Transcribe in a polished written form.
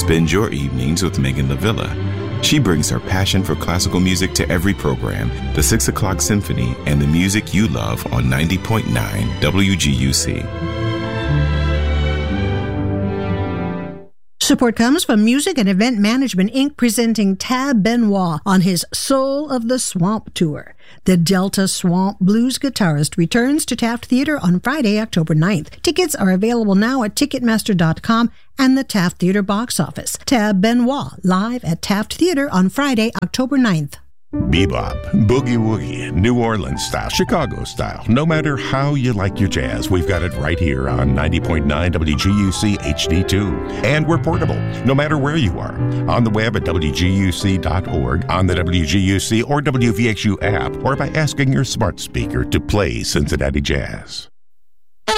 Spend your evenings with Megan LaVilla. She brings her passion for classical music to every program, the 6 o'clock Symphony, and the music you love on 90.9 WGUC. Support comes from Music and Event Management, Inc., presenting Tab Benoit on his Soul of the Swamp Tour. The Delta Swamp Blues guitarist returns to Taft Theatre on Friday, October 9th. Tickets are available now at Ticketmaster.com and the Taft Theatre box office. Tab Benoit, live at Taft Theatre on Friday, October 9th. Bebop, boogie woogie, New Orleans style, Chicago style. No matter how you like your jazz, we've got it right here on 90.9 WGUC HD2. And we're portable, no matter where you are. On the web at WGUC.org, on the WGUC or WVXU app, or by asking your smart speaker to play Cincinnati Jazz.